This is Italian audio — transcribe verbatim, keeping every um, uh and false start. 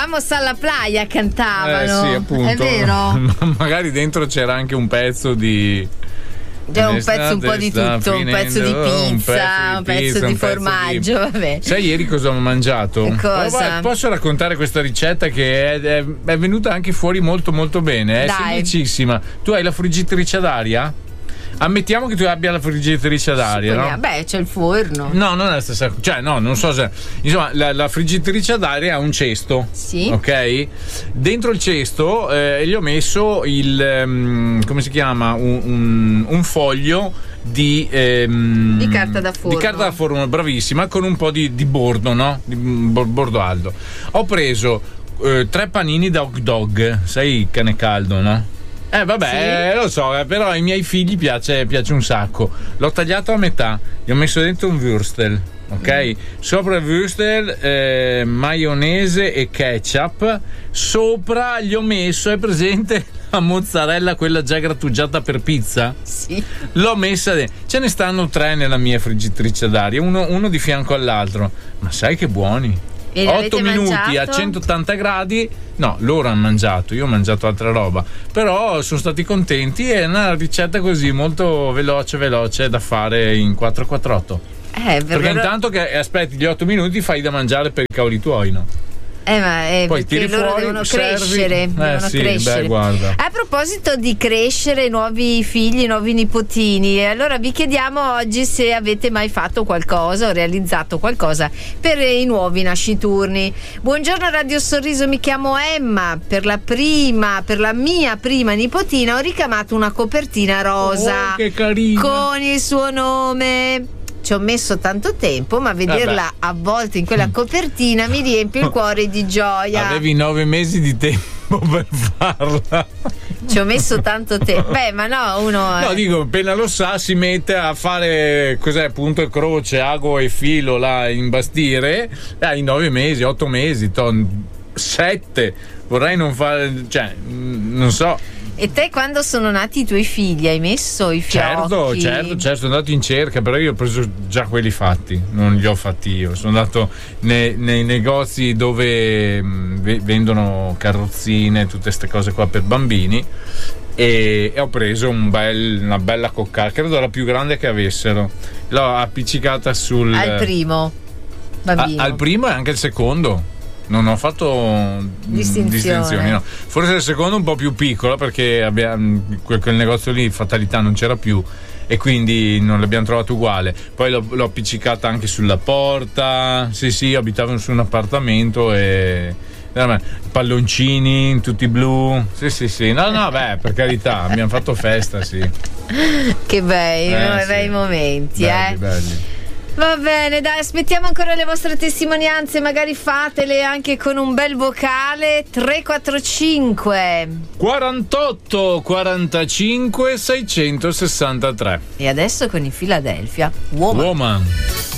Vamos alla playa cantavano. Eh sì, appunto. È vero? Magari dentro c'era anche un pezzo di C'era un pezzo un po' di tutto, un pezzo di pizza, un pezzo di formaggio, vabbè. Sai ieri cosa ho mangiato? Cosa? Posso raccontare questa ricetta che è, è, è venuta anche fuori molto molto bene, è Dai. semplicissima. Tu hai la friggitrice ad aria? Ammettiamo che tu abbia la friggitrice ad aria, no? Beh, c'è il forno. No, non è la stessa cosa. Cioè, no, non so se. Insomma, la, la friggitrice ad aria ha un cesto. Sì. Ok? Dentro il cesto eh, gli ho messo il. Um, come si chiama? Un, un, un foglio di. Um, Di carta da forno. Di carta da forno, bravissima, con un po' di, di bordo, no? Di bordo alto. Ho preso eh, tre panini da hot dog. Sai il cane caldo, no? Eh vabbè, sì. eh, lo so, eh, però ai miei figli piace, piace un sacco. L'ho tagliato a metà, gli ho messo dentro un würstel, ok? Mm. Sopra il würstel eh, maionese e ketchup. Sopra gli ho messo, è presente la mozzarella, quella già grattugiata per pizza? Sì. L'ho messa dentro. Ce ne stanno tre nella mia friggitrice d'aria, uno, uno di fianco all'altro. Ma sai che buoni? otto minuti mangiato? A centottanta gradi. No, loro hanno mangiato, io ho mangiato altra roba, però sono stati contenti. È una ricetta così molto veloce veloce da fare in quattro quattro otto. Eh, perché intanto che aspetti gli otto minuti fai da mangiare per i cavoli tuoi, no? Eh, ma eh, poi perché loro fuori, devono servi. crescere, eh, devono sì, crescere. Beh, guarda. A proposito di crescere, nuovi figli, nuovi nipotini, allora vi chiediamo oggi se avete mai fatto qualcosa o realizzato qualcosa per i nuovi nasciturni. Buongiorno Radio Sorriso, mi chiamo Emma. Per la prima, per la mia prima nipotina ho ricamato una copertina rosa. Oh, che carina. Con il suo nome. Ci ho messo tanto tempo, ma vederla Vabbè. avvolta in quella copertina mi riempie il cuore di gioia. Avevi nove mesi di tempo per farla. Ci ho messo tanto tempo. Beh, ma no, uno. No, dico, appena lo sa, si mette a fare cos'è, punto e croce, ago e filo là, imbastire. Dai, nove mesi, otto mesi, ton, sette. Vorrei non fare, cioè, non so. E te quando sono nati i tuoi figli hai messo i fiocchi? Certo, certo, certo, sono andato in cerca, però io ho preso già quelli fatti, non li ho fatti io. Sono andato nei, nei negozi dove mh, vendono carrozzine, tutte queste cose qua per bambini, e, e ho preso un bel, una bella coccarda, credo la più grande che avessero. L'ho appiccicata sul al primo bambino. A, al primo e anche al secondo. Non ho fatto distinzione, distinzioni, no. Forse il secondo un po' più piccolo, perché abbiamo, quel, quel negozio lì, fatalità, non c'era più e quindi non l'abbiamo trovato uguale. Poi l'ho, l'ho appiccicata anche sulla porta. Sì, sì, abitavo su un appartamento e palloncini tutti blu. Sì, sì, sì. No, no, beh, per carità, abbiamo fatto festa, sì. Che bei, eh, bei sì. momenti, belli, eh. belli. Va bene, dai, aspettiamo ancora le vostre testimonianze, magari fatele anche con un bel vocale. Tre quattro cinque quarantotto quarantacinque seicentosessantatré. E adesso con i Philadelphia Woman. Woman.